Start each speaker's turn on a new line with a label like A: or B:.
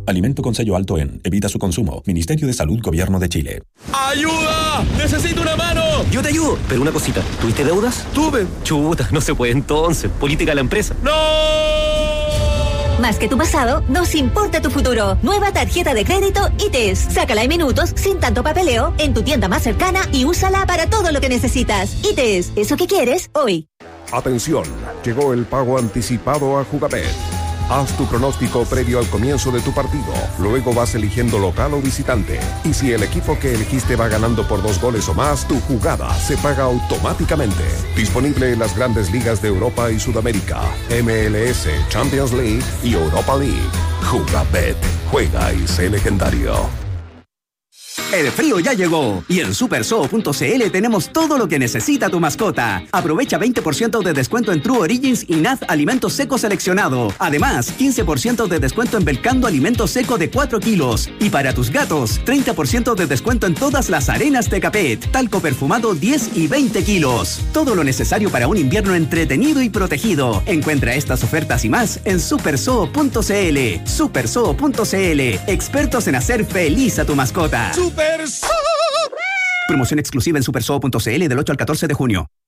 A: Alimento con sello alto en. Evita su consumo. Ministerio de Salud, Gobierno de Chile.
B: ¡Ayuda! ¡Necesito una mano!
C: Yo te ayudo, pero una cosita. ¿Tuviste deudas?
B: Tuve.
C: Chuta, no se puede entonces. Política de la empresa.
B: ¡No!
D: Más que tu pasado, nos importa tu futuro. Nueva tarjeta de crédito ITES. Sácala en minutos, sin tanto papeleo, en tu tienda más cercana y úsala para todo lo que necesitas. ITES, eso que quieres hoy.
E: Atención, llegó el pago anticipado a Jugabet. Haz tu pronóstico previo al comienzo de tu partido. Luego vas eligiendo local o visitante. Y si el equipo que elegiste va ganando por 2 goles o más, tu jugada se paga automáticamente. Disponible en las grandes ligas de Europa y Sudamérica, MLS, Champions League y Europa League. Jugabet. Juega y sé legendario.
F: El frío ya llegó y en supersoo.cl tenemos todo lo que necesita tu mascota. Aprovecha 20% de descuento en True Origins y NAD Alimento Seco Seleccionado. Además, 15% de descuento en Belcando Alimento Seco de 4 kilos. Y para tus gatos, 30% de descuento en todas las arenas de Capet, talco perfumado 10 y 20 kilos. Todo lo necesario para un invierno entretenido y protegido. Encuentra estas ofertas y más en supersoo.cl. Supersoo.cl, expertos en hacer feliz a tu mascota.
B: ¡Super!
F: Promoción exclusiva en supersoo.cl del 8 al 14 de junio.